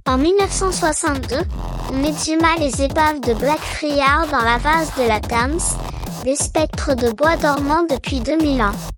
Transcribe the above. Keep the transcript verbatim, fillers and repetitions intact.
En mille neuf cent soixante-deux, on exhuma les épaves de Blackfriars dans la vase de la Thames, des spectres de bois dormant depuis deux mille ans.